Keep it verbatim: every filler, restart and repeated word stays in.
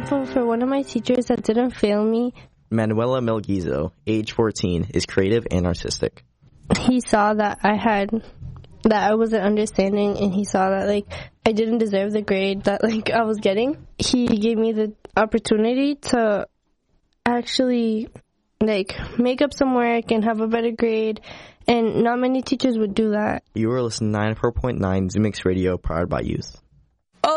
grateful for one of my teachers that didn't fail me. Manuela Melguizo, age fourteen, is creative and artistic. He saw that I had, that I wasn't understanding, and he saw that, like, I didn't deserve the grade that, like, I was getting. He gave me the opportunity to actually, like, make up some work and have a better grade, and not many teachers would do that. You are listening to ninety-four point nine Zoo Mix Radio, powered by youth.